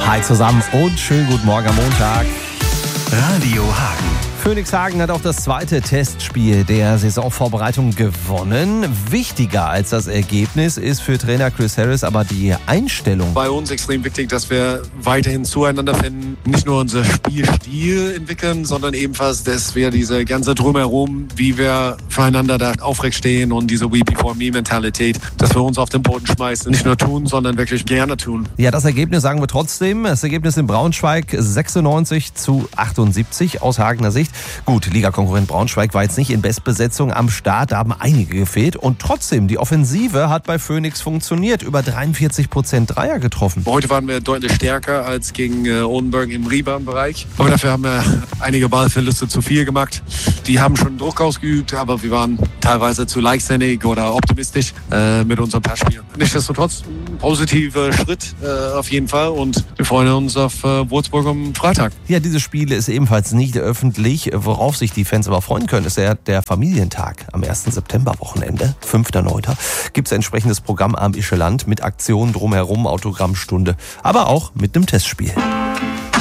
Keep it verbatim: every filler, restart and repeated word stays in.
Hi zusammen und schönen guten Morgen am Montag. Radio Hagen. Phoenix Hagen hat auch das zweite Testspiel der Saisonvorbereitung gewonnen. Wichtiger als das Ergebnis ist für Trainer Chris Harris aber die Einstellung. Bei uns extrem wichtig, dass wir weiterhin zueinander finden, nicht nur unser Spielstil entwickeln, sondern ebenfalls, dass wir diese ganze Drumherum, wie wir füreinander da aufrecht stehen und diese We Before Me Mentalität, dass wir uns auf den Boden schmeißen, nicht nur tun, sondern wirklich gerne tun. Ja, das Ergebnis sagen wir trotzdem. Das Ergebnis in Braunschweig sechsundneunzig zu achtundsiebzig aus Hagener Sicht. Gut, Ligakonkurrent Braunschweig war jetzt nicht in Bestbesetzung am Start, da haben einige gefehlt. Und trotzdem, die Offensive hat bei Phoenix funktioniert. Über dreiundvierzig Prozent Dreier getroffen. Heute waren wir deutlich stärker als gegen äh, Oldenburg im Rebound-Bereich. Aber dafür haben wir einige Ballverluste zu viel gemacht. Die haben schon Druck ausgeübt, aber wir waren teilweise zu leichtsinnig oder optimistisch äh, mit unserem Passspiel. Nichtsdestotrotz, ein positiver Schritt äh, auf jeden Fall. Und wir freuen uns auf äh, Würzburg am Freitag. Ja, dieses Spiel ist ebenfalls nicht öffentlich. Worauf sich die Fans aber freuen können, ist ja der Familientag am ersten September-Wochenende, fünfter neunter Gibt es ein entsprechendes Programm am Ischeland mit Aktionen drumherum, Autogrammstunde, aber auch mit einem Testspiel.